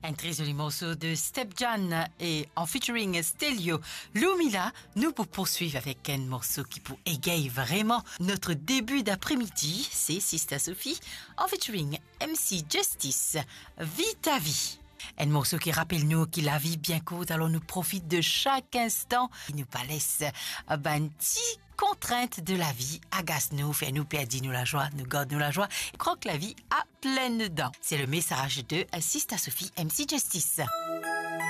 Un très joli morceau de Step John et en featuring Stelio Lumila. Nous pour poursuivre avec un morceau qui pour égaye vraiment notre début d'après-midi. C'est Sista Sophie en featuring MC Justice. Vie ta vie. Un morceau qui rappelle nous que la vie bien courte, alors nous profite de chaque instant. Il nous pas laisse ben petit contrainte de la vie agace nous, fait nous perdre nous la joie, nous garde nous la joie et croque la vie à pleines dents. C'est le message de Sista Sophie MC Justice.